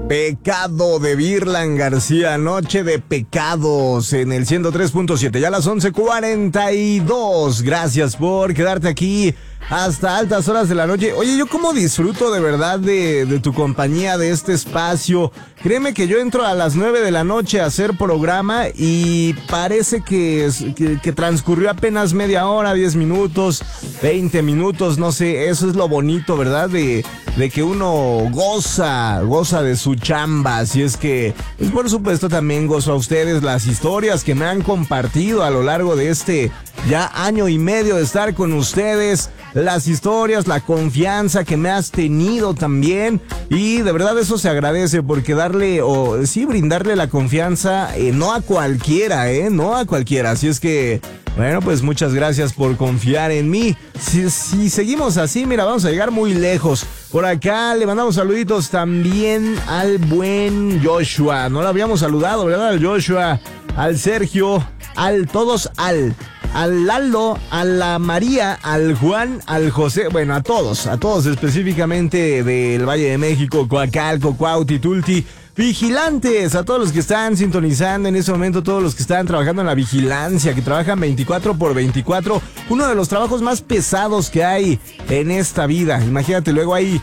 Pecado de Virlan García, Noche de Pecados en el 103.7, ya a las 11:42. Gracias por quedarte aquí hasta altas horas de la noche. Oye, yo cómo disfruto de verdad de tu compañía, de este espacio. Créeme que yo entro a las 9 de la noche a hacer programa y parece que transcurrió apenas media hora, 10 minutos, 20 minutos, no sé. Eso es lo bonito, ¿verdad? De que uno goza de su chamba. Así es que, pues por supuesto también gozo a ustedes las historias que me han compartido a lo largo de este ya año y medio de estar con ustedes. Las historias, la confianza que me has tenido también. Y de verdad eso se agradece porque brindarle la confianza, no a cualquiera, no a cualquiera. Así es que, bueno, pues muchas gracias por confiar en mí. Si seguimos así, mira, vamos a llegar muy lejos. Por acá le mandamos saluditos también al buen Joshua. No lo habíamos saludado, ¿verdad? Al Joshua, al Sergio, al Lalo, a la María, al Juan, al José, bueno, a todos específicamente del Valle de México, Coacalco, Cuautli, Tulti, vigilantes, a todos los que están sintonizando en ese momento, todos los que están trabajando en la vigilancia, que trabajan 24/24, uno de los trabajos más pesados que hay en esta vida. Imagínate, luego hay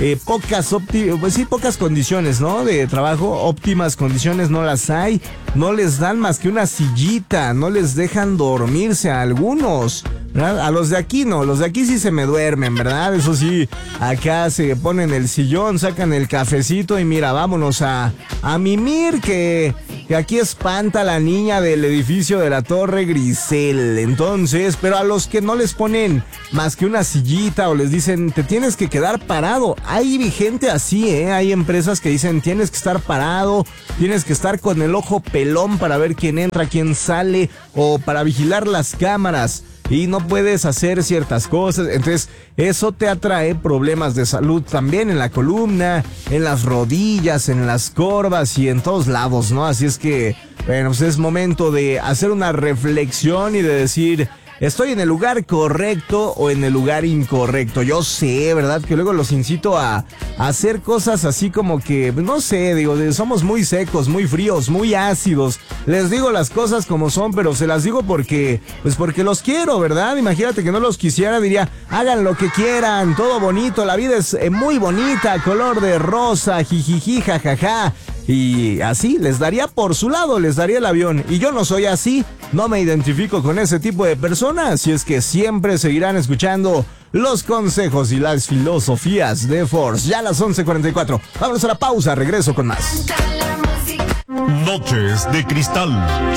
pocas condiciones, ¿no? De trabajo, óptimas condiciones no las hay, no les dan más que una sillita, no les dejan dormirse a algunos, ¿verdad? A los de aquí no, los de aquí sí se me duermen, ¿verdad? Eso sí, acá se ponen el sillón, sacan el cafecito y mira, vámonos a mimir que aquí espanta la niña del edificio de la Torre Grisel. Entonces, pero a los que no les ponen más que una sillita o les dicen, te tienes que quedar parado. Hay gente así, hay empresas que dicen, tienes que estar parado, tienes que estar con el ojo pelón para ver quién entra, quién sale, o para vigilar las cámaras. Y no puedes hacer ciertas cosas, entonces eso te atrae problemas de salud también en la columna, en las rodillas, en las corvas y en todos lados, ¿no? Así es que, bueno, pues es momento de hacer una reflexión y de decir, ¿estoy en el lugar correcto o en el lugar incorrecto? Yo sé, ¿verdad? Que luego los incito a hacer cosas así como que, no sé, digo, somos muy secos, muy fríos, muy ácidos. Les digo las cosas como son, pero se las digo porque los quiero, ¿verdad? Imagínate que no los quisiera, diría, hagan lo que quieran, todo bonito, la vida es muy bonita, color de rosa, jijiji, jajaja. Y así, les daría por su lado, les daría el avión. Y yo no soy así, no me identifico con ese tipo de personas. Así es que siempre seguirán escuchando los consejos y las filosofías de Force. Ya a las 11:44. Vámonos a la pausa, regreso con más. Noches de Cristal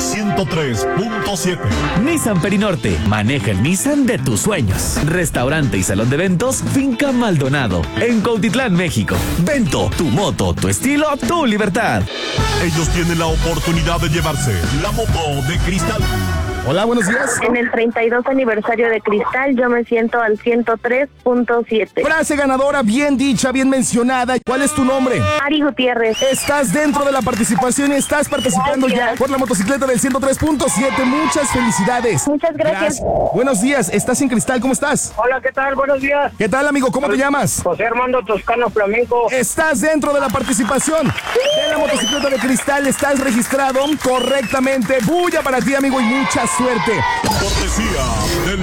103.7. Nissan Perinorte. Maneja el Nissan de tus sueños. Restaurante y salón de eventos Finca Maldonado, en Cuautitlán, México. Vento, tu moto, tu estilo, tu libertad. Ellos tienen la oportunidad de llevarse la moto de Cristal. Hola, buenos días. En el 32 aniversario de Cristal, yo me siento al 103.7. Frase ganadora, bien dicha, bien mencionada. ¿Cuál es tu nombre? Ari Gutiérrez. Estás dentro de la participación, estás participando ya por la motocicleta del 103.7. Muchas felicidades. Muchas gracias. Buenos días, estás en Cristal, ¿cómo estás? Hola, ¿qué tal? Buenos días. ¿Qué tal, amigo? ¿Cómo te llamas? José Armando Toscano Flamenco. Estás dentro de la participación de la motocicleta de Cristal, estás registrado correctamente. Bulla para ti, amigo, y mucha suerte. Cortesía de